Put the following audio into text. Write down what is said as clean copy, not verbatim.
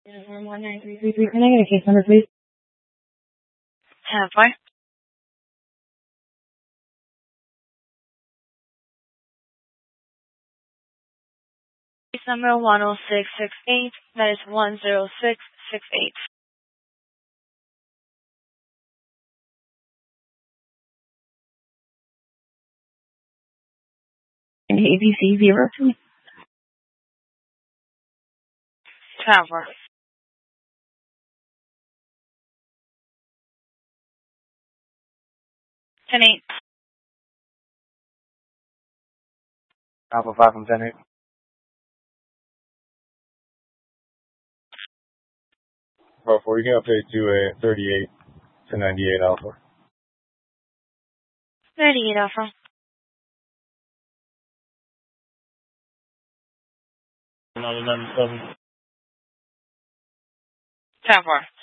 Uniform 19333. Can I get a case number, please? 10-4. Case number 10668. That is 10668. And ABC 02. 10-4. 10-8. Alpha 5 from 10-8. Alpha 4, you can update to a 38 to 98 Alpha. 38 Alpha. 997. 10-4.